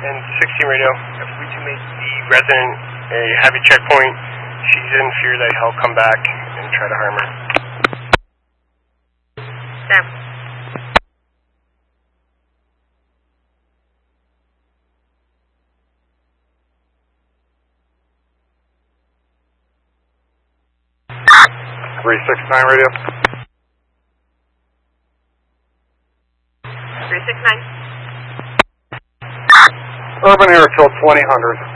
And 16 radio, if we can make the resident a heavy checkpoint, she's in fear that he'll come back and try to harm her. Sam. .369 radio. 369. Urban Air till 2000.